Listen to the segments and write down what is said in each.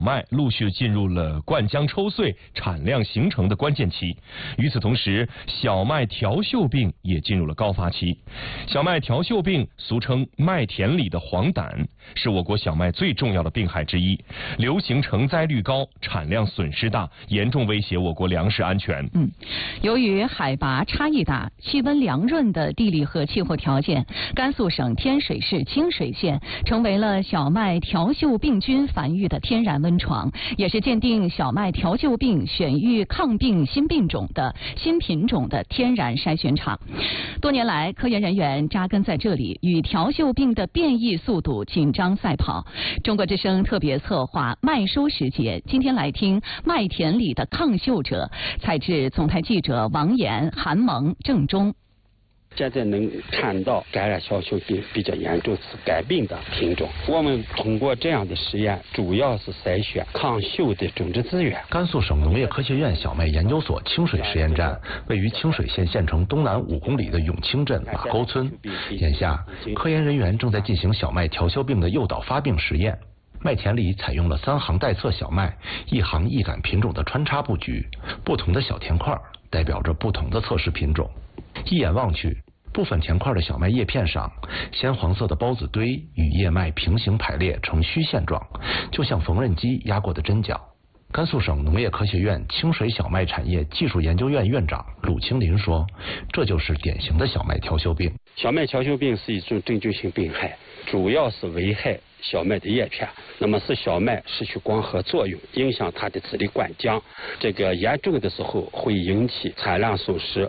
麦陆续进入了灌浆抽穗、产量形成的关键期。与此同时，小麦条锈病也进入了高发期。小麦条锈病俗称麦田里的黄疸，是我国小麦最重要的病害之一，流行成灾率高，产量损失大，严重威胁我国粮食安全。 由于海拔差异大、气温凉润的地理和气候条件，甘肃省天水市清水县成为了小麦条锈病菌繁育的天然温床，也是鉴定小麦条锈病选育抗病新品种的天然筛选场。多年来，科研人员扎根在这里，与条锈病的变异速度紧张赛跑。中国之声特别策划麦收时节，今天来听麦田里的抗锈者，采制总台记者王岩、韩萌、郑中。 现在能看到感染小锈病比较严重、是肝病的品种。我们通过这样的实验，主要是筛选抗锈的种植资源。 甘肃省农业科学院小麦研究所清水实验站位于清水县县城东南5公里的永清镇马沟村。眼下，科研人员正在进行小麦条锈病的诱导发病实验。麦田里采用了3行带侧小麦、1行异杆品种的穿插布局，不同的小田块代表着不同的测试品种。一眼望去，部分田块的小麦叶片上，鲜黄色的孢子堆与叶脉平行排列呈虚线状，就像缝纫机压过的针脚。甘肃省农业科学院清水小麦产业技术研究院院长鲁清林说，这就是典型的小麦条锈病。 小麦条锈病是一种真菌性病害，主要是危害小麦的叶片，那么使小麦失去光合作用，影响它的籽粒灌浆。这个严重的时候会引起产量损失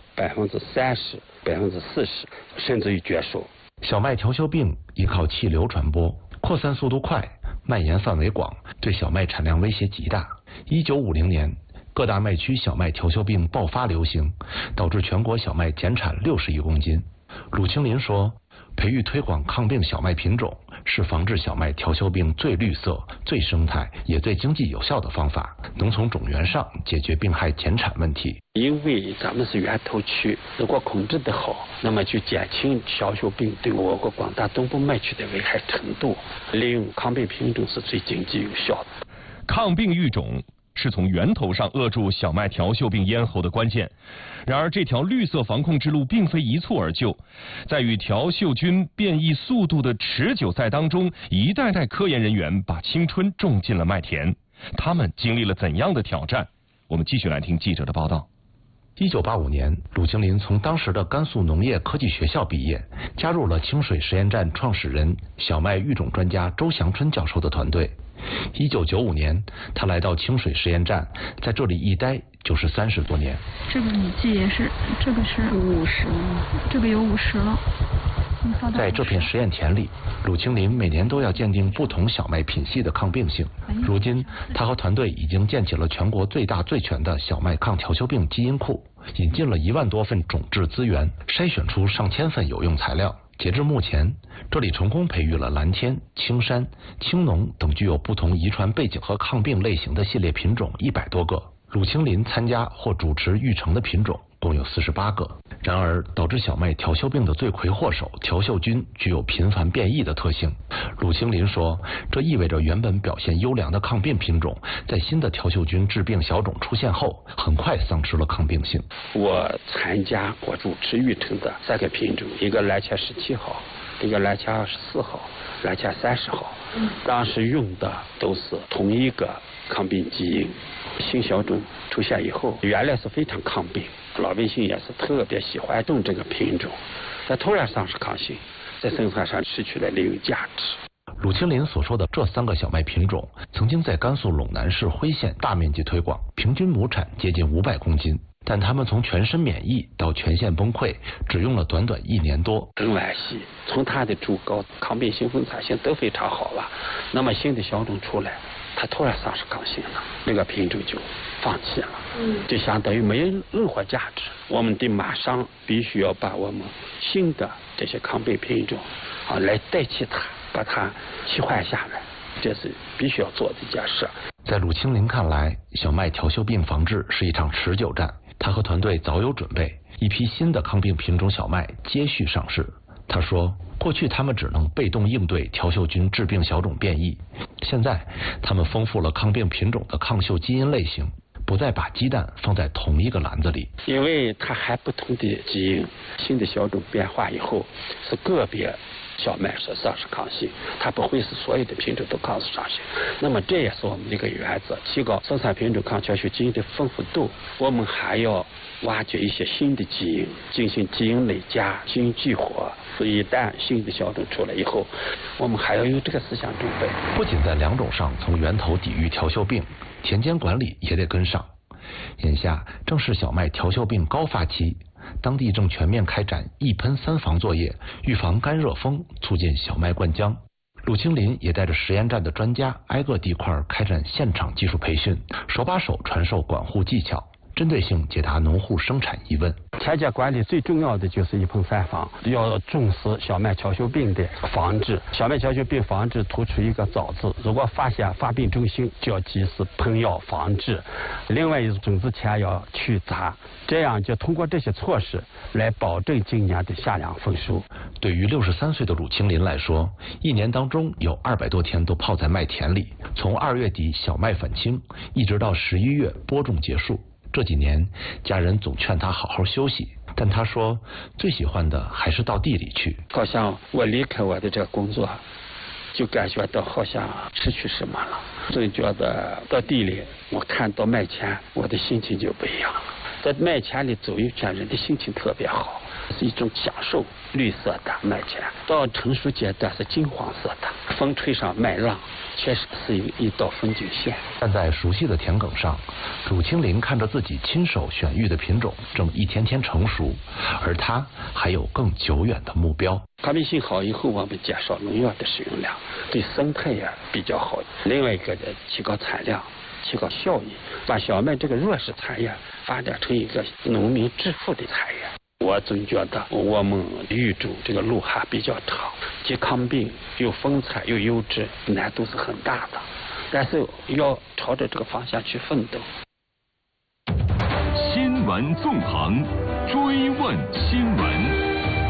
30%、40%，甚至于绝收。 小麦条锈病依靠气流传播，扩散速度快，蔓延范围广，对小麦产量威胁极大。1950年，各大麦区小麦条锈病爆发流行，导致全国小麦减产60亿公斤。鲁清林说，培育推广抗病小麦品种是防治小麦条锈病最绿色、最生态也最经济有效的方法，能从种源上解决病害减产问题。 因为咱们是源头区，如果控制得好，那么就减轻小锈病对我国广大东部麦区的危害程度。利用抗病品种是最经济有效的。 抗病育种是从源头上扼住小麦条锈病咽喉的关键。然而，这条绿色防控之路并非一蹴而就，在与条锈菌变异速度的持久赛当中，一代代科研人员把青春种进了麦田。他们经历了怎样的挑战？我们继续来听记者的报道。 1985年，鲁清林从当时的甘肃农业科技学校毕业，加入了清水实验站创始人、小麦育种专家周祥春教授的团队。1995年，他来到清水实验站，在这里一待就是30多年。 这个你记也是，这个是50，这个有50了。 在这片实验田里，鲁清林每年都要鉴定不同小麦品系的抗病性。如今，他和团队已经建起了全国最大最全的小麦抗条锈病基因库，引进了1万多份种质资源，筛选出上千份有用材料。截至目前，这里成功培育了蓝天、青山、青农等具有不同遗传背景和抗病类型的系列品种100多个。鲁清林参加或主持育成的品种共有48个。然而，导致小麦条锈病的罪魁祸首条锈菌具有频繁变异的特性。鲁清林说，这意味着原本表现优良的抗病品种，在新的条锈菌致病小种出现后，很快丧失了抗病性。 我参加或主持育成的3个品种，一个蓝钱17号，一个蓝钱24号，蓝钱30号，当时用的都是同一个抗病基因。新小种出现以后，原来是非常抗病，老百姓也是特别喜欢种这个品种，但突然丧失抗性，在生产上失去了利用价值。 鲁清林所说的这3个小麦品种，曾经在甘肃陇南市辉县大面积推广，平均亩产接近500公斤。但他们从全身免疫到全线崩溃，只用了短短1年多。 很惋惜，从它的株高、抗病性、分产性都非常好了，那么新的小种出来，它突然丧失抗性了，这个品种就放弃了，就相当于没有任何价值。我们得马上必须要把我们新的这些抗病品种来代替它，把它替换下来，这是必须要做的一件事。 在鲁清林看来，小麦条锈病防治是一场持久战。他和团队早有准备，一批新的抗病品种小麦接续上市。 他说，过去他们只能被动应对条锈菌致病小种变异，现在他们丰富了抗病品种的抗锈基因类型，不再把鸡蛋放在同一个篮子里。 因为它还不同的基因，新的小种变化以后，是个别小麦是丧失抗性，它不会是所有的品种都抗失抗性。那么这也是我们的一个原则，提高生产品种抗条锈基因的丰富度。我们还要挖掘一些新的基因，进行基因累加、基因激活。一旦新的小种出来以后，我们还要有这个思想准备。 不仅在良种上从源头抵御条锈病，田间管理也得跟上。眼下正是小麦条锈病高发期，当地正全面开展一喷三防作业，预防干热风，促进小麦灌浆。陆清林也带着实验站的专家挨个地块开展现场技术培训，手把手传授管护技巧，针对性解答农户生产疑问。 田间管理最重要的就是一喷三防，要重视小麦条锈病的防治。小麦条锈病防治突出一个早字，如果发现发病中心，就要及时喷药防治。另外一种子前要去杂，这样就通过这些措施来保证今年的夏粮丰收。 对于63岁的鲁清林来说，一年当中有200多天都泡在麦田里，从2月底小麦返青，一直到11月播种结束。这几年，家人总劝他好好休息，但他说最喜欢的还是到地里去。 好像我离开我的这个工作，就感觉到好像失去什么了。总觉得到地里，我看到麦田，我的心情就不一样了。在麦田里走一圈，人的心情特别好，是一种享受。绿色的麦田到成熟阶段是金黄色的，风吹上麦浪，确实是一道风景线。 站在熟悉的田埂上，鲁清林看着自己亲手选育的品种正一天天成熟，而他还有更久远的目标。 抗病性好以后，我们减少农药的使用量，对生态也比较好。另外一个提高产量，提高效益，把小麦这个弱势产业发展成一个农民致富的产业。我总觉得我们育种这个路还比较长，既抗病又丰产又优质，难度是很大的，但是要朝着这个方向去奋斗。 新闻纵横，追问新闻。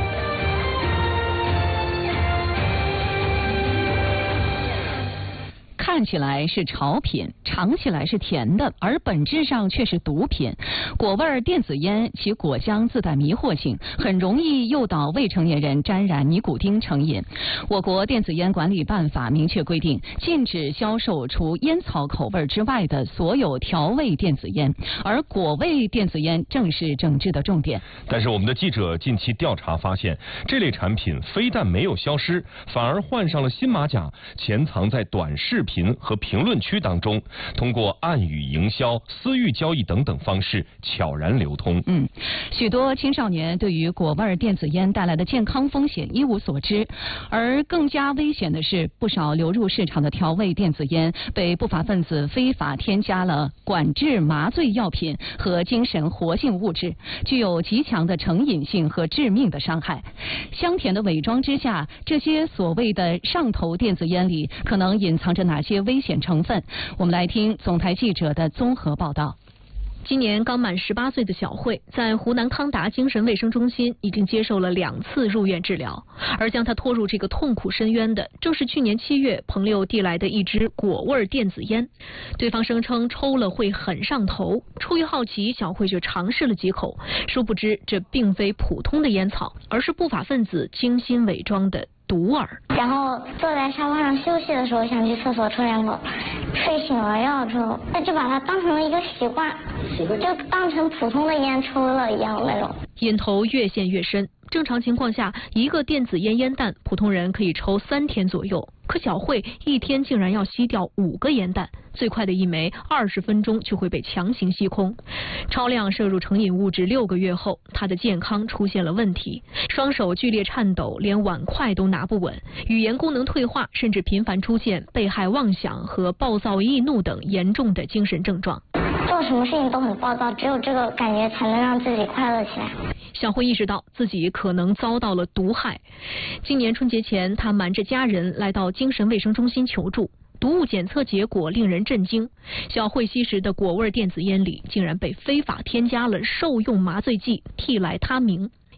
看起来是潮品，尝起来是甜的，而本质上却是毒品。果味电子烟其果香自带迷惑性，很容易诱导未成年人沾染尼古丁成瘾。我国电子烟管理办法明确规定，禁止销售除烟草口味之外的所有调味电子烟，而果味电子烟正是整治的重点。 但是我们的记者近期调查发现，这类产品非但没有消失，反而换上了新马甲，潜藏在短视频和评论区当中，通过暗语营销、私域交易等等方式悄然流通。 许多青少年对于果味电子烟带来的健康风险一无所知，而更加危险的是，不少流入市场的调味电子烟被不法分子非法添加了管制麻醉药品和精神活性物质，具有极强的成瘾性和致命的伤害。香甜的伪装之下，这些所谓的上头电子烟里可能隐藏着哪些危险成分？我们来听总台记者的综合报道。 今年刚满18岁的小慧，在湖南康达精神卫生中心已经接受了2次入院治疗，而将她拖入这个痛苦深渊的，正是去年7月朋友递来的一支果味电子烟。对方声称抽了会很上头，出于好奇，小慧就尝试了几口，殊不知这并非普通的烟草，而是不法分子精心伪装的毒饵。 然后坐在沙发上休息的时候，想去厕所抽2口，睡醒了要抽，就把它当成了一个习惯，就当成普通的烟抽了一样那种。 瘾头越陷越深。正常情况下，一个电子烟烟弹，普通人可以抽3天左右。可小慧一天竟然要吸掉5个烟弹，最快的一枚20分钟就会被强行吸空。超量摄入成瘾物质6个月后，她的健康出现了问题，双手剧烈颤抖，连碗筷都拿不稳，语言功能退化，甚至频繁出现被害妄想和暴躁易怒等严重的精神症状。 做什么事情都很暴躁，只有这个感觉才能让自己快乐起来。 小慧意识到自己可能遭到了毒害。今年春节前，她瞒着家人来到精神卫生中心求助。毒物检测结果令人震惊，小慧吸食的果味电子烟里竟然被非法添加了受用麻醉剂替来他明。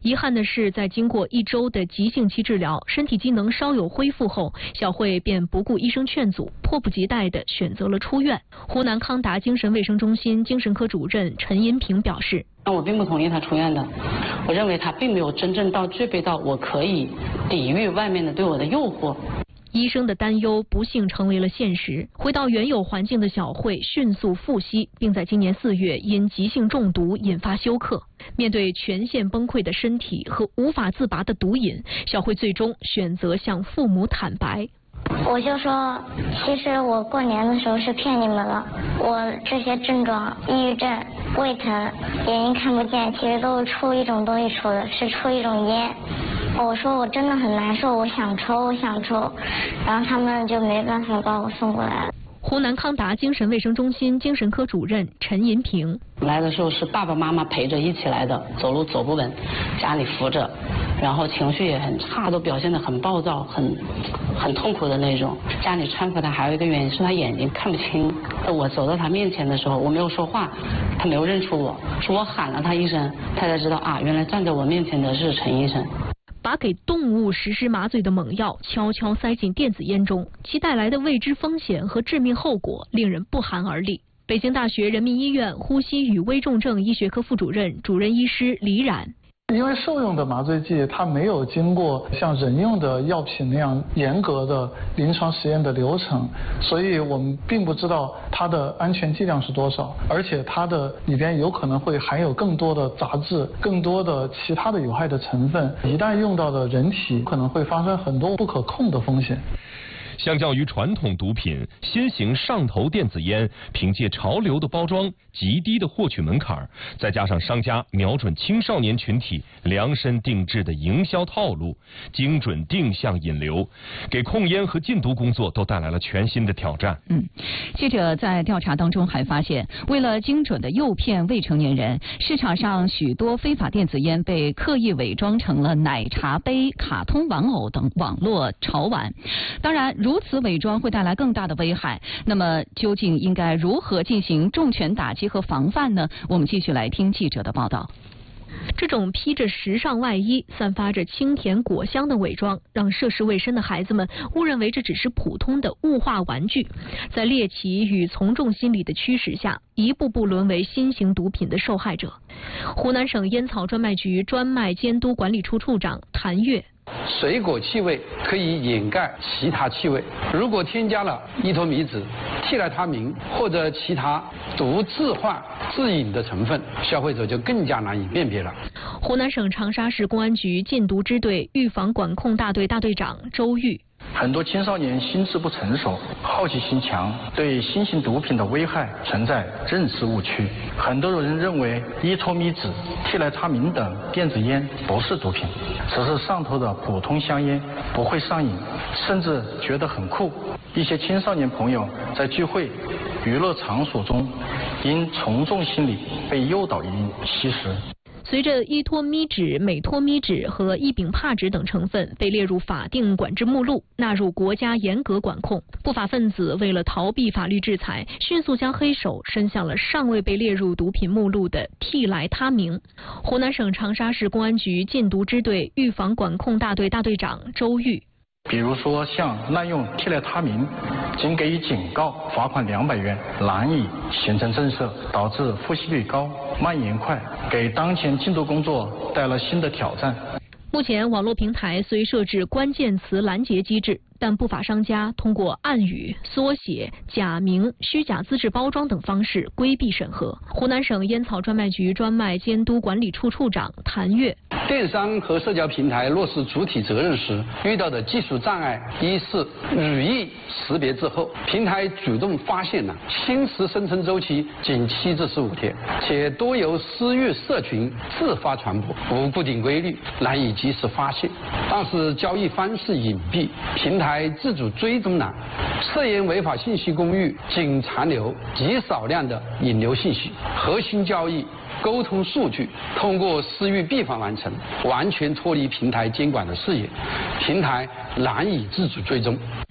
遗憾的是，在经过1周的急性期治疗，身体机能稍有恢复后，小慧便不顾医生劝阻，迫不及待地选择了出院。湖南康达精神卫生中心精神科主任陈银平表示： 我并不同意他出院的，我认为他并没有真正具备到我可以抵御外面的对我的诱惑。 医生的担忧不幸成为了现实，回到原有环境的小慧迅速复吸，并在今年4月因急性中毒引发休克。面对全线崩溃的身体和无法自拔的毒瘾，小慧最终选择向父母坦白。 我就说，其实我过年的时候是骗你们了，我这些症状，抑郁症、胃疼、眼睛看不见，其实都是出一种东西出的，是出一种烟。我说我真的很难受，我想抽，然后他们就没办法把我送过来了。 湖南康达精神卫生中心精神科主任陈银平： 来的时候是爸爸妈妈陪着一起来的，走路走不稳，家里扶着，然后情绪也很差，都表现得很暴躁，很痛苦的那种。家里搀扶他还有一个原因是他眼睛看不清。我走到他面前的时候，我没有说话，他没有认出我，是我喊了他一声，他才知道啊，原来站在我面前的是陈医生。 把给动物实施麻醉的猛药悄悄塞进电子烟中，其带来的未知风险和致命后果令人不寒而栗。北京大学人民医院呼吸与危重症医学科副主任、主任医师李冉： 因为兽用的麻醉剂它没有经过像人用的药品那样严格的临床实验的流程，所以我们并不知道它的安全剂量是多少，而且它的里边有可能会含有更多的杂质，更多的其他的有害的成分，一旦用到了人体，可能会发生很多不可控的风险。 相较于传统毒品，新型上头电子烟凭借潮流的包装、极低的获取门槛，再加上商家瞄准青少年群体量身定制的营销套路，精准定向引流，给控烟和禁毒工作都带来了全新的挑战。 记者在调查当中还发现，为了精准的诱骗未成年人，市场上许多非法电子烟被刻意伪装成了奶茶杯、卡通玩偶等网络潮玩。当然，如此伪装会带来更大的危害。那么，究竟应该如何进行重拳打击和防范呢？我们继续来听记者的报道。 这种披着时尚外衣、散发着清甜果香的伪装，让涉世未深的孩子们误认为这只是普通的物化玩具，在猎奇与从众心理的驱使下，一步步沦为新型毒品的受害者。湖南省烟草专卖局专卖监督管理处处长谭跃： 水果气味可以掩盖其他气味，如果添加了依托米酯、替来他明或者其他毒致幻致瘾的成分，消费者就更加难以辨别了。 湖南省长沙市公安局禁毒支队预防管控大队大队长周玉： 很多青少年心智不成熟，好奇心强，对新型毒品的危害存在认识误区。很多人认为依托米酯、替来他明等电子烟不是毒品，只是上头的普通香烟，不会上瘾，甚至觉得很酷。一些青少年朋友在聚会、娱乐场所中，因从众心理被诱导吸食。 随着依托咪酯、美托咪酯和异丙帕酯等成分被列入法定管制目录，纳入国家严格管控，不法分子为了逃避法律制裁，迅速将黑手伸向了尚未被列入毒品目录的替来他明。湖南省长沙市公安局禁毒支队预防管控大队大队长周玉： 比如说像滥用替来他明，仅给予警告，罚款200元，难以形成震慑，导致复吸率高、蔓延快，给当前禁毒工作带来新的挑战。 目前，网络平台虽设置关键词拦截机制，但不法商家通过暗语、缩写、假名、虚假资质包装等方式规避审核。湖南省烟草专卖局专卖监督管理处处长谭跃： 电商和社交平台落实主体责任时遇到的技术障碍，一是语义识别滞后，平台主动发现了新词生成周期仅7至15天，且多由私域社群自发传播，无固定规律，难以及时发现；二是交易方式隐蔽，平台自主追踪难，涉嫌违法信息公域仅残留极少量的引流信息，核心交易沟通数据通过私域闭环完成，完全脱离平台监管的视野，平台难以自主追踪。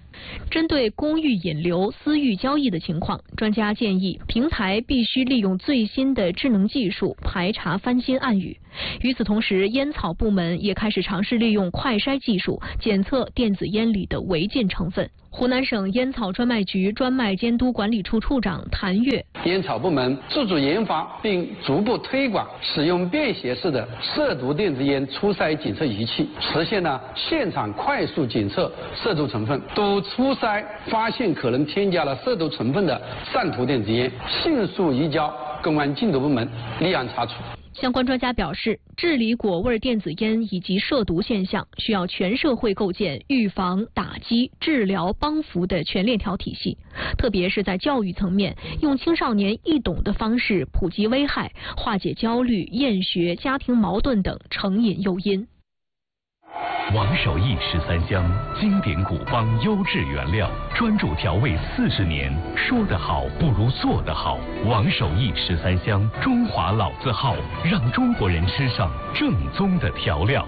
针对公域引流、私域交易的情况，专家建议平台必须利用最新的智能技术排查翻新暗语。与此同时，烟草部门也开始尝试利用快筛技术检测电子烟里的违禁成分。湖南省烟草专卖局专卖监督管理处处长谭跃： 烟草部门自主研发并逐步推广使用便携式的涉毒电子烟初筛检测仪器，实现了现场快速检测涉毒成分，对初筛发现可能添加了涉毒成分的散途电子烟，迅速移交公安禁毒部门立案查处。 相关专家表示，治理果味电子烟以及涉毒现象，需要全社会构建预防、打击、治疗、帮扶的全链条体系。特别是在教育层面，用青少年易懂的方式普及危害，化解焦虑、厌学、家庭矛盾等成瘾诱因。 王守义13香，经典古方，优质原料，专注调味40年。说得好不如做得好。王守义13香，中华老字号，让中国人吃上正宗的调料。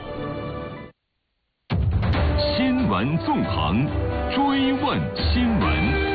新闻纵横，追问新闻。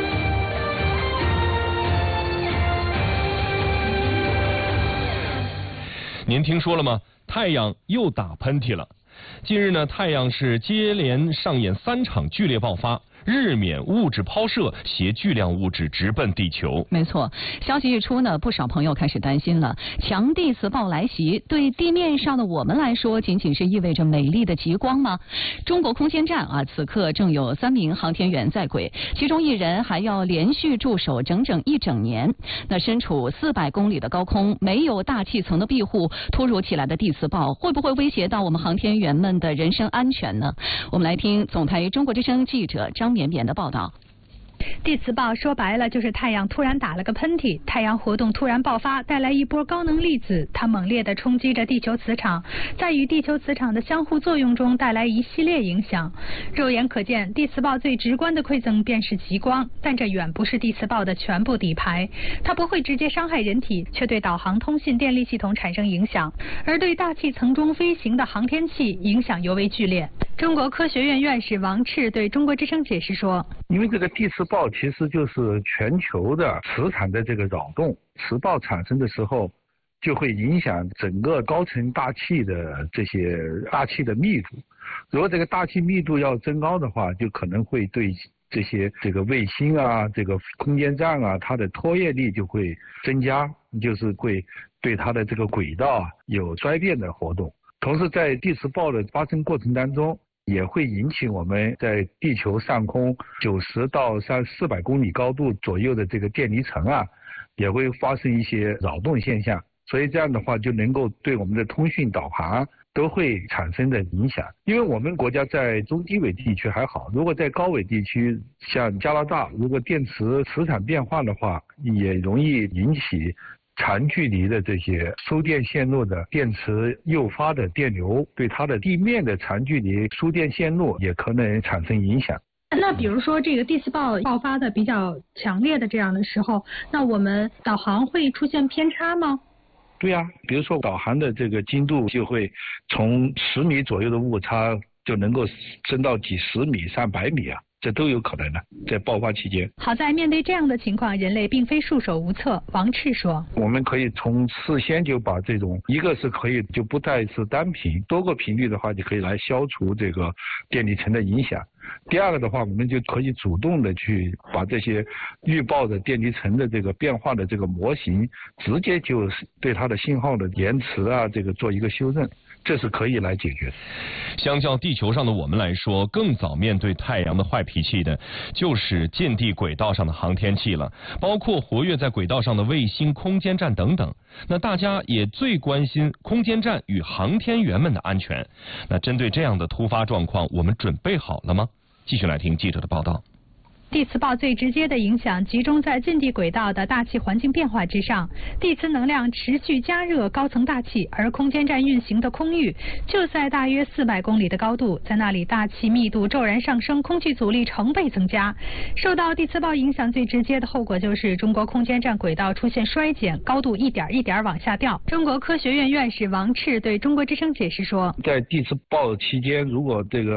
您听说了吗？太阳又打喷嚏了。近日呢，太阳是接连上演3场剧烈爆发，日冕物质抛射携巨量物质直奔地球。 没错，消息一出呢，不少朋友开始担心了。强地磁暴来袭，对地面上的我们来说，仅仅是意味着美丽的极光吗？中国空间站此刻正有3名航天员在轨，其中1人还要连续驻守整整1整年。那身处400公里的高空，没有大气层的庇护，突如其来的地磁暴会不会威胁到我们航天员们的人身安全呢？我们来听总台中国之声记者张绵绵的报道。 地磁暴说白了就是太阳突然打了个喷嚏，太阳活动突然爆发，带来一波高能粒子，它猛烈地冲击着地球磁场，在与地球磁场的相互作用中带来一系列影响。肉眼可见，地磁暴最直观的馈赠便是极光，但这远不是地磁暴的全部底牌。它不会直接伤害人体，却对导航、通信、电力系统产生影响，而对大气层中飞行的航天器影响尤为剧烈。中国科学院院士王赤对中国之声解释说： 因为这个地磁暴其实就是全球的磁场的这个扰动，磁暴产生的时候就会影响整个高层大气的这些大气的密度。如果这个大气密度要增高的话，就可能会对这个卫星啊、这个空间站啊，它的拖曳力就会增加，就是会对它的这个轨道有衰变的活动。同时在地磁暴的发生过程当中，也会引起我们在地球上空90到400公里高度左右的这个电离层也会发生一些扰动现象，所以这样的话就能够对我们的通讯导航都会产生的影响。因为我们国家在中低纬地区还好，如果在高纬地区，像加拿大，如果电磁场变化的话，也容易引起长距离的这些输电线路的电磁诱发的电流，对它的地面的长距离输电线路也可能产生影响。 那比如说这个地磁暴爆发的比较强烈的这样的时候，那我们导航会出现偏差吗？ 对呀，比如说导航的这个精度就会从10米左右的误差就能够升到几十米、300米这都有可能的，在爆发期间。 好在面对这样的情况，人类并非束手无策。王赤说： 我们可以从事先就把这种，一个是可以就不再是单频，多个频率的话就可以来消除这个电离层的影响。第二个的话，我们就可以主动的去把这些预报的电离层的这个变化的这个模型，直接就对它的信号的延迟这个做一个修正。这是可以来解决的。 相较地球上的我们来说，更早面对太阳的坏脾气的，就是近地轨道上的航天器了，包括活跃在轨道上的卫星、空间站等等。那大家也最关心空间站与航天员们的安全。那针对这样的突发状况，我们准备好了吗？继续来听记者的报道。 地磁暴最直接的影响集中在近地轨道的大气环境变化之上，地磁能量持续加热高层大气，而空间站运行的空域就在大约400公里的高度，在那里大气密度骤然上升，空气阻力成倍增加。受到地磁暴影响最直接的后果就是中国空间站轨道出现衰减，高度一点一点往下掉。中国科学院院士王赤对中国之声解释说： 在地磁暴期间，如果这个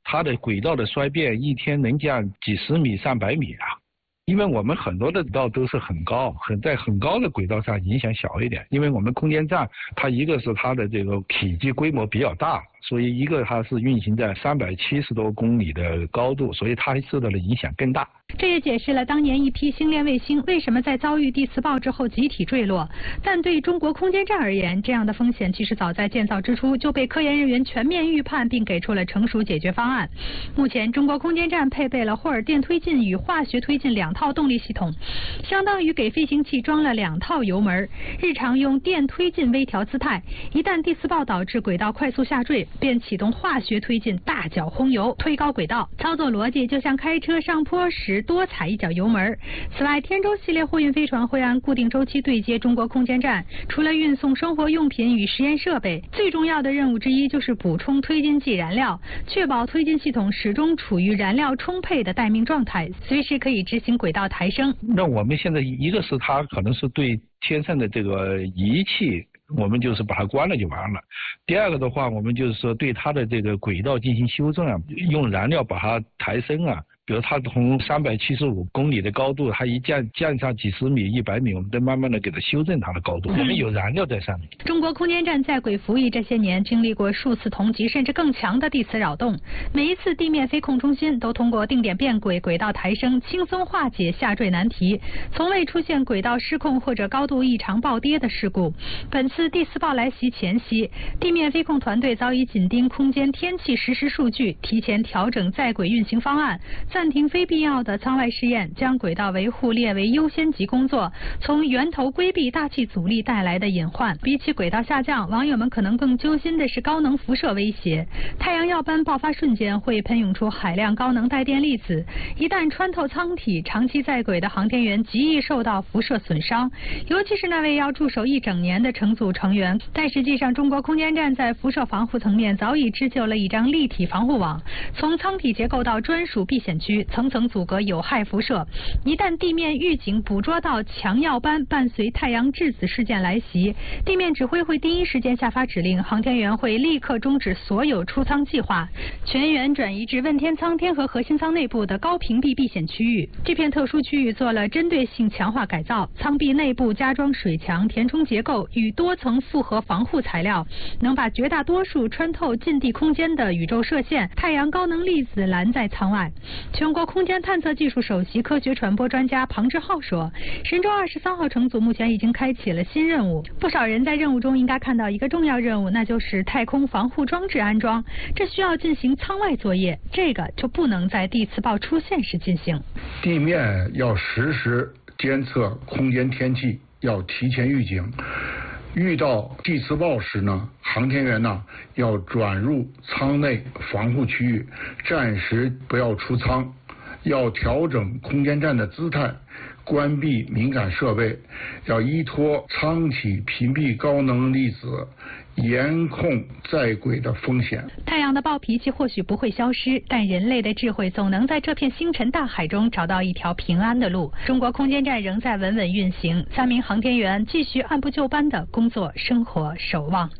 它的轨道的衰变一天能降几十米、300米啊。因为我们很多的轨道都是很高，在很高的轨道上影响小一点。因为我们空间站它一个是它的这个体积规模比较大，所以一个它是运行在370多公里的高度，所以它受到的影响更大。 这也解释了当年一批星链卫星为什么在遭遇地磁暴之后集体坠落。但对中国空间站而言，这样的风险其实早在建造之初就被科研人员全面预判，并给出了成熟解决方案。目前，中国空间站配备了霍尔电推进与化学推进2套动力系统，相当于给飞行器装了2套油门，日常用电推进微调姿态，一旦地磁暴导致轨道快速下坠，便启动化学推进大脚轰油推高轨道。操作逻辑就像开车上坡时多踩一脚油门。此外，天舟系列货运飞船会按固定周期对接中国空间站，除了运送生活用品与实验设备，最重要的任务之一就是补充推进剂燃料，确保推进系统始终处于燃料充沛的待命状态，随时可以执行轨道抬升。 那我们现在一个是它可能是对天上的这个仪器，我们就是把它关了就完了。第二个的话，我们就是说对它的这个轨道进行修正啊，用燃料把它抬升啊。比如它从375公里的高度，它一降上几十米、100米，我们再慢慢的给它修正它的高度。我们有燃料在上面。 中国空间站在轨服役这些年，经历过数次同级甚至更强的地磁扰动，每一次地面飞控中心都通过定点变轨、轨道抬升，轻松化解下坠难题，从未出现轨道失控或者高度异常暴跌的事故。本次地磁暴来袭前夕，地面飞控团队早已紧盯空间天气实时数据，提前调整在轨运行方案，暂停非必要的舱外试验，将轨道维护列为优先级工作，从源头规避大气阻力带来的隐患。比起轨道下降，网友们可能更揪心的是高能辐射威胁。太阳耀斑爆发瞬间会喷涌出海量高能带电粒子，一旦穿透舱体，长期在轨的航天员极易受到辐射损伤，尤其是那位要驻守1整年的乘组成员。但实际上，中国空间站在辐射防护层面早已织就了一张立体防护网，从舱体结构到专属避险区，层层阻隔有害辐射。一旦地面预警捕捉到强耀斑伴随太阳质子事件来袭，地面指挥会第一时间下发指令，航天员会立刻终止所有出舱计划，全员转移至问天舱天河核心舱内部的高屏蔽避险区域。这片特殊区域做了针对性强化改造，舱壁内部加装水墙、填充结构与多层复合防护材料，能把绝大多数穿透近地空间的宇宙射线、太阳高能粒子拦在舱外。全国空间探测技术首席科学传播专家庞志浩说，神舟23号乘组目前已经开启了新任务，不少人在任务中应该看到一个重要任务，那就是太空防护装置安装，这需要进行舱外作业，这个就不能在地磁暴出现时进行。 地面要实时监测空间天气，要提前预警。遇到地磁暴时呢，航天员呢要转入舱内防护区域，暂时不要出舱，要调整空间站的姿态，关闭敏感设备，要依托舱体屏蔽高能粒子，严控在轨的风险。 太阳的暴脾气或许不会消失，但人类的智慧总能在这片星辰大海中找到一条平安的路。中国空间站仍在稳稳运行，3名航天员继续按部就班的工作、生活、守望。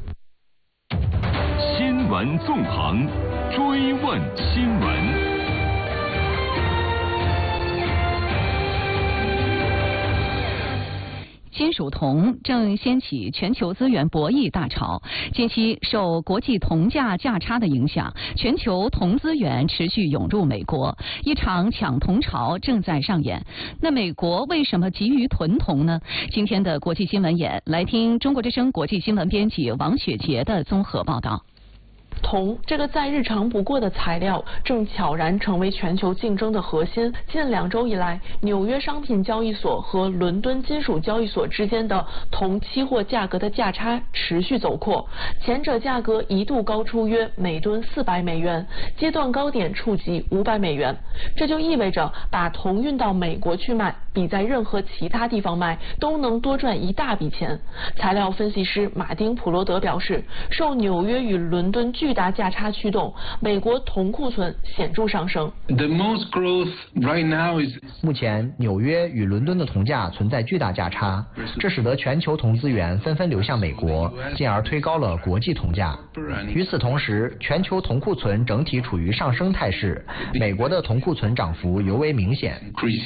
新闻纵横，追问新闻。 金属铜正掀起全球资源博弈大潮。近期受国际铜价价差的影响，全球铜资源持续涌入美国，一场抢铜潮正在上演。那美国为什么急于囤铜呢？今天的国际新闻眼，来听中国之声国际新闻编辑王雪杰的综合报道。 铜这个再日常不过的材料，正悄然成为全球竞争的核心。近2周以来，纽约商品交易所和伦敦金属交易所之间的铜期货价格的价差持续走扩，前者价格一度高出约每吨400美元，阶段高点触及500美元。这就意味着把铜运到美国去卖， 比在任何其他地方卖都能多赚一大笔钱。材料分析师马丁·普罗德表示，受纽约与伦敦巨大价差驱动，美国铜库存显著上升。 目前，纽约与伦敦的铜价存在巨大价差，这使得全球铜资源纷纷流向美国，进而推高了国际铜价。与此同时，全球铜库存整体处于上升态势，美国的铜库存涨幅尤为明显。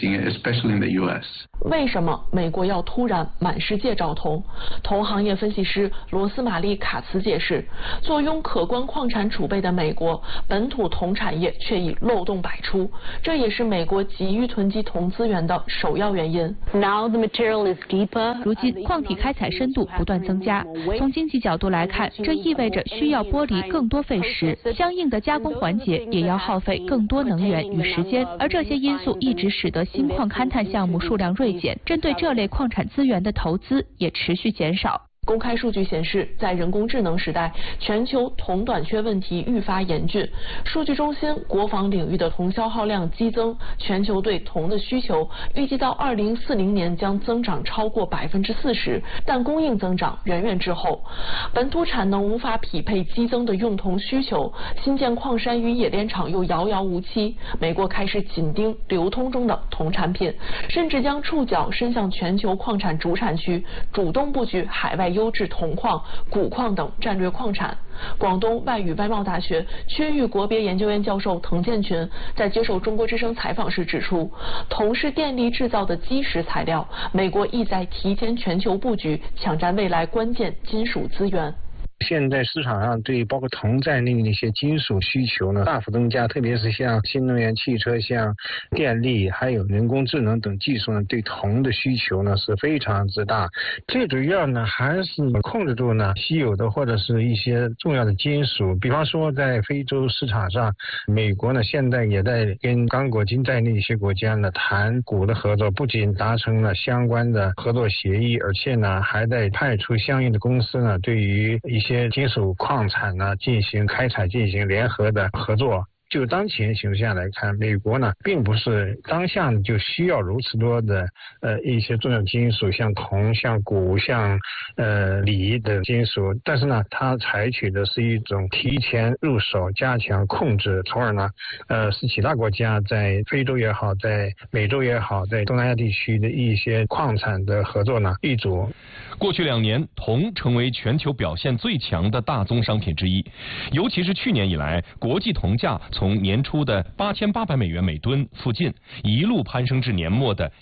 为什么美国要突然满世界找铜？铜行业分析师罗斯玛丽·卡茨解释，坐拥可观矿产储备的美国，本土铜产业却已漏洞百出，这也是美国急于囤积铜资源的首要原因。 如今矿体开采深度不断增加，从经济角度来看，这意味着需要剥离更多废石，相应的加工环节也要耗费更多能源与时间，而这些因素一直使得新矿勘探项目数量锐减，针对这类矿产资源的投资也持续减少。 公开数据显示，在人工智能时代，全球铜短缺问题愈发严峻。数据中心国防领域的铜消耗量激增，全球对铜的需求预计到2040年将增长超过40%，但供应增长远远滞后。本土产能无法匹配激增的用铜需求，新建矿山与冶炼厂又遥遥无期。美国开始紧盯流通中的铜产品，甚至将触角伸向全球矿产主产区，主动布局海外优质铜矿、钴矿等战略矿产。广东外语外贸大学区域国别研究院教授滕建群在接受中国之声采访时指出，铜是电力制造的基石材料，美国意在提前全球布局，抢占未来关键金属资源。 现在市场上对包括铜在内的一些金属需求呢大幅增加，特别是像新能源汽车、像电力还有人工智能等技术呢，对铜的需求呢是非常之大。最主要呢还是控制住呢稀有的或者是一些重要的金属，比方说在非洲市场上，美国呢现在也在跟刚果金在内一些国家呢谈钴的合作，不仅达成了相关的合作协议，而且呢还在派出相应的公司呢对于一些金属矿产呢进行开采，进行联合的合作。就当前形势下来看，美国呢并不是当下就需要如此多的一些重要金属，像铜、像钴、像锂的金属，但是呢它采取的是一种提前入手、加强控制，从而呢使其他国家在非洲也好，在美洲也好，在东南亚地区的一些矿产的合作呢立足。 过去2年，铜成为全球表现最强的大宗商品之一，尤其是去年以来，国际铜价从年初的8800美元每吨附近，一路攀升至年末的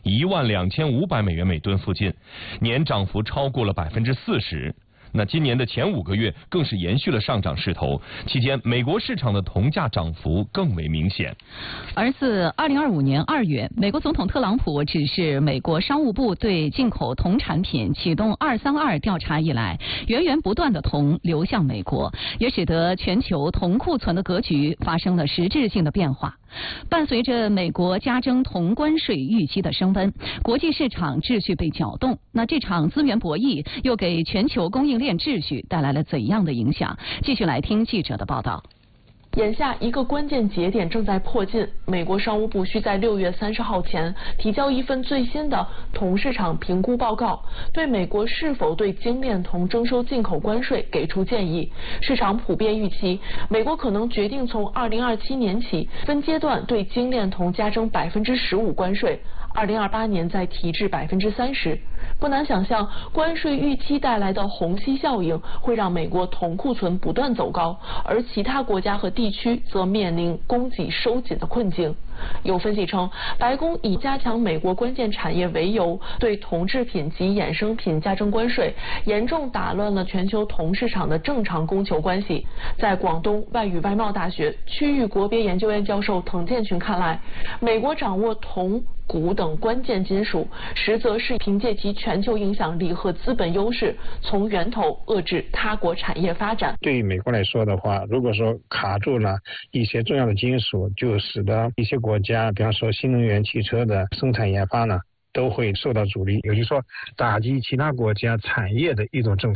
12500美元每吨附近，年涨幅超过了40%。那今年的前5个月更是延续了上涨势头，期间美国市场的铜价涨幅更为明显。 而自2025年2月，美国总统特朗普指示美国商务部对进口铜产品启动232调查以来，源源不断的铜流向美国，也使得全球铜库存的格局发生了实质性的变化。伴随着美国加征铜关税预期的升温，国际市场秩序被搅动。那这场资源博弈又给全球供应链秩序带来了怎样的影响？继续来听记者的报道。 眼下一个关键节点正在迫近，美国商务部需在6月30号前提交一份最新的铜市场评估报告，对美国是否对精炼铜征收进口关税给出建议。市场普遍预期，美国可能决定从2027年起分阶段对精炼铜加征15%关税，2028年再提至30%。不难想象，关税预期带来的虹吸效应会让美国铜库存不断走高，而其他国家和地区则面临供给收紧的困境。有分析称，白宫以加强美国关键产业为由，对铜制品及衍生品加征关税，严重打乱了全球铜市场的正常供求关系。在广东外语外贸大学区域国别研究院教授滕建群看来，美国掌握铜、钴等关键金属，实则是凭借其全球影响力和资本优势，从源头遏制他国产业发展。 对于美国来说的话，如果说卡住了一些重要的金属，就使得一些国家，比方说新能源汽车的生产研发呢，都会受到阻力，也就是说打击其他国家产业的一种政策。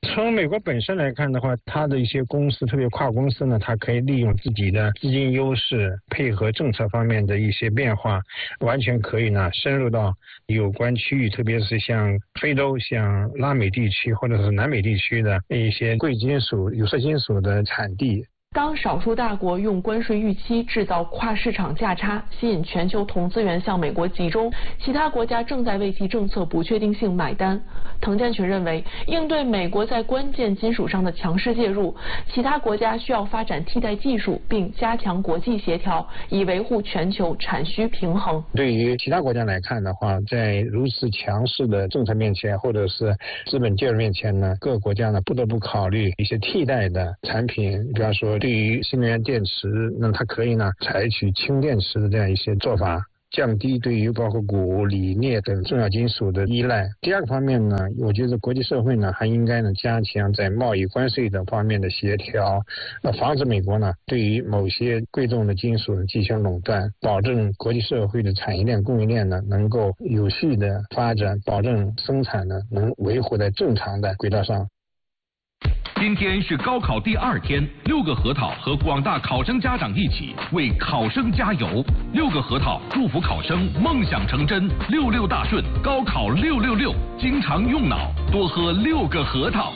从美国本身来看的话，它的一些公司，特别跨公司呢，它可以利用自己的资金优势，配合政策方面的一些变化，完全可以呢深入到有关区域，特别是像非洲、像拉美地区或者是南美地区的一些贵金属、有色金属的产地。 当少数大国用关税预期制造跨市场价差，吸引全球铜资源向美国集中，其他国家正在为其政策不确定性买单。滕建群认为，应对美国在关键金属上的强势介入，其他国家需要发展替代技术，并加强国际协调，以维护全球产需平衡。 对于其他国家来看的话，在如此强势的政策面前，或者是资本介入面前呢，各个国家呢不得不考虑一些替代的产品，比方说对于新能源电池，那它可以呢采取氢电池的这样一些做法，降低对于包括钴、锂、镍等重要金属的依赖。第二个方面呢，我觉得国际社会呢还应该呢加强在贸易关税等方面的协调，防止美国呢对于某些贵重的金属进行垄断，保证国际社会的产业链、供应链呢能够有序的发展，保证生产呢能维护在正常的轨道上。 今天是高考第2天，6个核桃和广大考生家长一起为考生加油。6个核桃祝福考生梦想成真，66大顺，高考666，经常用脑，多喝6个核桃。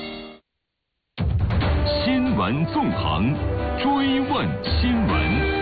新闻纵横，追问新闻。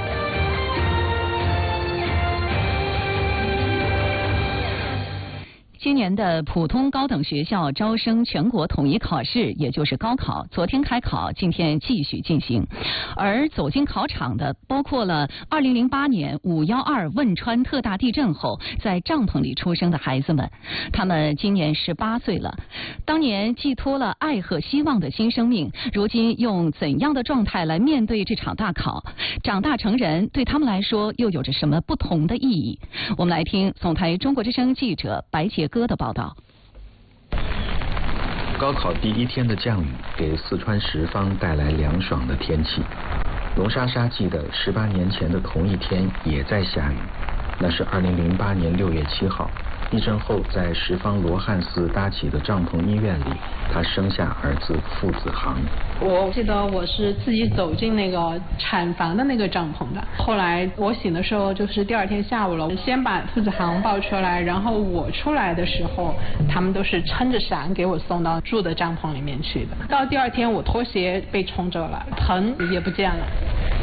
今年的普通高等学校招生全国统一考试，也就是高考，昨天开考，今天继续进行。而走进考场的，包括了2008年5.12汶川特大地震后在帐篷里出生的孩子们，他们今年18岁了。当年寄托了爱和希望的新生命，如今用怎样的状态来面对这场大考？长大成人对他们来说又有着什么不同的意义？我们来听总台中国之声记者白杰哥的报道。 高考第1天的降雨给四川什邡带来凉爽的天气。龙莎莎记得18年前的同一天也在下雨，那是2008年6月7号，地震后在什邡罗汉寺搭起的帐篷医院里，她生下儿子傅子航。 我记得我是自己走进那个产房的那个帐篷的，后来我醒的时候就是第2天下午了，先把傅子航抱出来，然后我出来的时候，他们都是撑着伞给我送到住的帐篷里面去的。到第2天我拖鞋被冲走了，盆也不见了。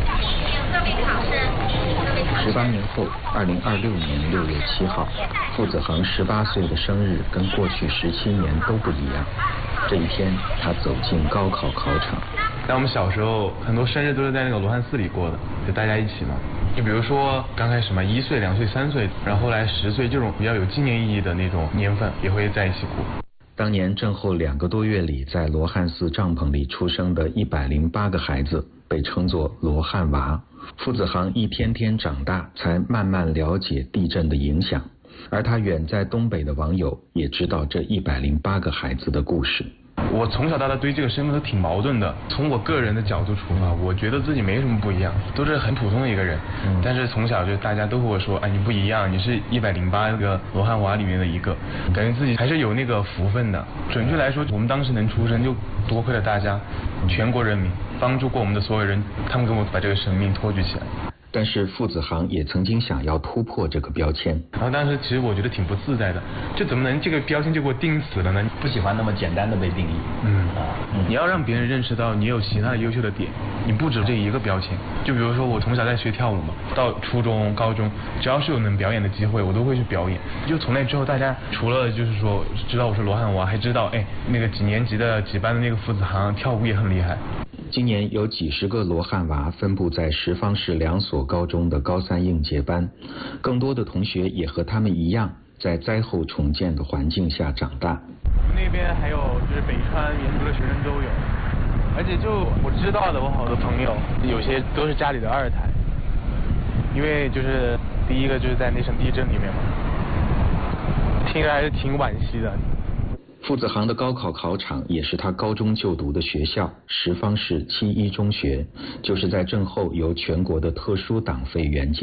18年后，2026年6月7号，傅子航18岁的生日跟过去17年都不一样。这一天，他走进高考考场。 在我们小时候，很多生日都是在那个罗汉寺里过的，就大家一起嘛。就比如说刚开始嘛，1岁、2岁、3岁，然后后来10岁，这种比较有纪念意义的那种年份，也会在一起过。 当年震后2个多月里，在罗汉寺帐篷里出生的108个孩子，被称作罗汉娃。傅子航一天天长大，才慢慢了解地震的影响，而他远在东北的网友也知道这108个孩子的故事。 我从小到大对这个身份都挺矛盾的。从我个人的角度出发，我觉得自己没什么不一样，都是很普通的一个人。但是从小就大家都和我说，哎，你不一样，你是108个罗汉娃里面的一个，感觉自己还是有那个福分的。准确来说，我们当时能出生，就多亏了大家，全国人民帮助过我们的所有人，他们给我把这个生命托举起来。 但是傅子航也曾经想要突破这个标签， 然后当时其实我觉得挺不自在的，就怎么能这个标签就给我定死了呢？ 不喜欢那么简单的被定义。 你要让别人认识到你有其他的优秀的点，你不止这一个标签。就比如说我从小在学跳舞嘛，到初中、高中，只要是有能表演的机会，我都会去表演。就从那之后，大家除了就是说知道我是罗汉娃，还知道那个几年级的几班的那个傅子航跳舞也很厉害。 今年有几十个罗汉娃分布在什邡市2所高中的高3应届班，更多的同学也和他们一样，在灾后重建的环境下长大。 那边还有就是北川民族的学生都有，而且就我知道的，我好多朋友有些都是家里的2胎，因为就是第一个就是在那场地震里面嘛，听着还是挺惋惜的。 傅子航的高考考场也是他高中就读的学校什邡市7一中学，就是在震后由全国的特殊党费援建，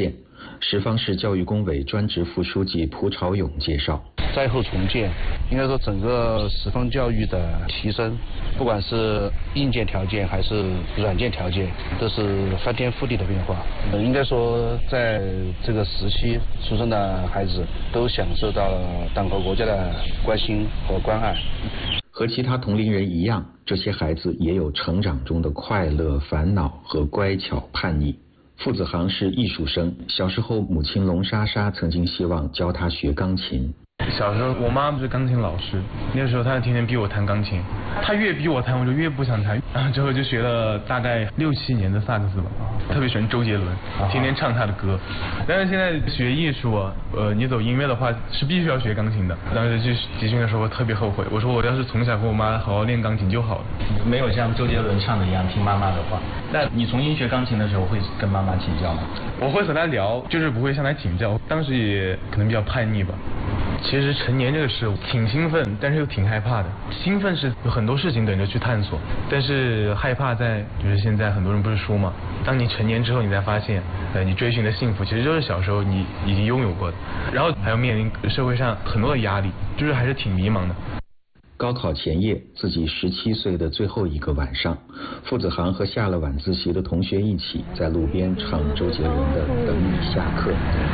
什邡市教育工委专职副书记蒲朝勇介绍， 灾后重建，应该说整个什邡教育的提升，不管是硬件条件还是软件条件，都是翻天覆地的变化。应该说，在这个时期出生的孩子都享受到了党和国家的关心和关爱。 和其他同龄人一样，这些孩子也有成长中的快乐、烦恼和乖巧、叛逆。傅子航是艺术生，小时候母亲龙莎莎曾经希望教他学钢琴。 小时候我妈不是钢琴老师，那个时候她天天逼我弹钢琴，她越逼我弹我就越不想弹，然后之后就学了大概6、7年的萨克斯吧，特别喜欢周杰伦，天天唱他的歌。但是现在学艺术你走音乐的话是必须要学钢琴的。当时去集训的时候我特别后悔，我说我要是从小和我妈好好练钢琴就好了。 没有像周杰伦唱的一样听妈妈的话。那你重新学钢琴的时候会跟妈妈请教吗？ 我会和她聊，就是不会向她请教。当时也可能比较叛逆吧。其实成年这个事挺兴奋，但是又挺害怕的。兴奋是有很多事情等着去探索，但是害怕在就是现在很多人不是说嘛，当你成年之后，你才发现，你追寻的幸福其实就是小时候你已经拥有过的，然后还要面临社会上很多的压力，就是还是挺迷茫的。 高考前夜，自己17岁的最后一个晚上，傅子航和下了晚自习的同学一起在路边唱周杰伦的《等你下课》。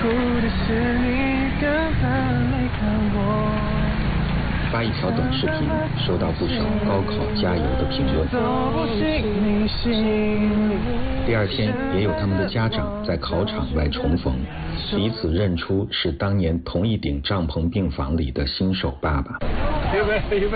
发一条短视频，收到不少高考加油的评论。第二天，也有他们的家长在考场外重逢，彼此认出是当年同一顶帐篷病房里的新手爸爸。 有，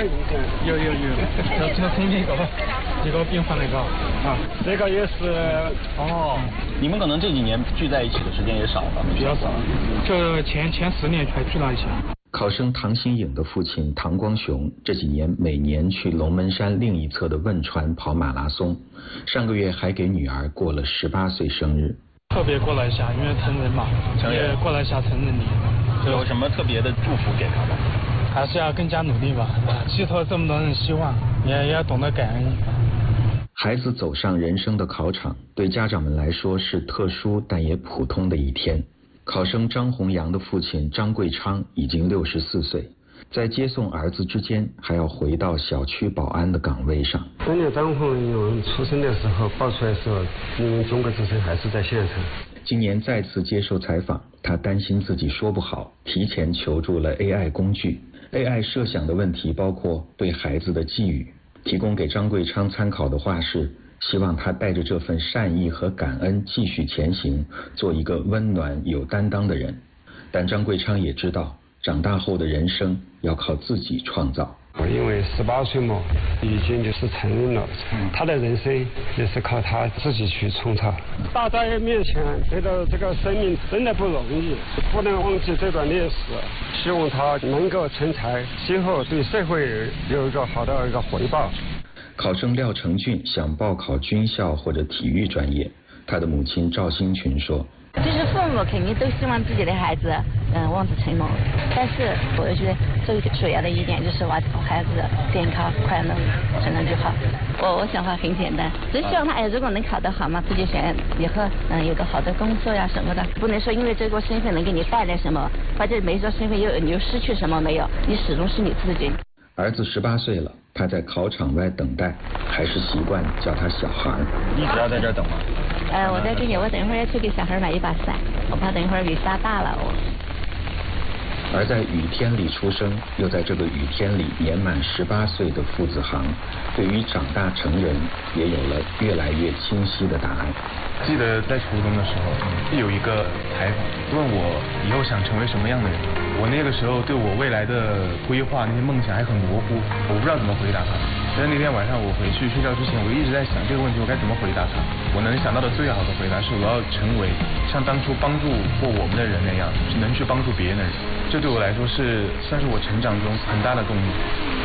就同一个病房那个啊，这个也是哦。你们可能这几年聚在一起的时间也少了， 比较少，就前4年还聚了一下。 考生唐新颖的父亲唐光雄这几年每年去龙门山另一侧的汶川跑马拉松，上个月还给女儿过了18岁生日。 特别过了一下，因为成人嘛，也过了一下成人礼。 有什么特别的祝福给他吗？ 还是要更加努力吧，寄托这么多人希望，也要懂得感恩。 孩子走上人生的考场，对家长们来说是特殊但也普通的一天。考生张宏阳的父亲张贵昌已经64岁，在接送儿子之间还要回到小区保安的岗位上。 当年张宏阳出生的时候报出来的时候，因为中国之声还是在现场。 今年再次接受采访，他担心自己说不好，提前求助了 AI 工具。AI 设想的问题包括对孩子的寄语，提供给张贵昌参考的话是希望他带着这份善意和感恩继续前行，做一个温暖有担当的人。但张贵昌也知道，长大后的人生要靠自己创造。 因为18岁嘛，已经就是成人了，他的人生也是靠他自己去创造。大家面前觉得这个生命真的不容易，不能忘记这段历史，希望他能够成才，今后对社会有一个好的一个回报。 考生廖成俊想报考军校或者体育专业，他的母亲赵新群说， 就是父母肯定都希望自己的孩子望子成龙，但是我觉得最主要的一点就是娃孩子健康快乐成人就好。我想法很简单，只希望他如果能考得好嘛，自己想以后有个好的工作呀什么的，不能说因为这个身份能给你带来什么，或者没这身份你又失去什么没有，你始终是你自己。 儿子18岁了，他在考场外等待，还是习惯叫他小孩。 一直要在这儿等吗？ 我在这里，我等一会儿要去给小孩买一把伞，我怕等一会儿雨下大了而在雨天里出生，又在这个雨天里年满18岁的傅子航，对于长大成人也有了越来越清晰的答案。 记得在初中的时候，有一个采访问我以后想成为什么样的人，我那个时候对我未来的规划那些梦想还很模糊，我不知道怎么回答他。但是那天晚上我回去睡觉之前，我一直在想这个问题我该怎么回答他。我能想到的最好的回答是我要成为像当初帮助过我们的人那样，是能去帮助别人的人。这对我来说算是我成长中很大的动力。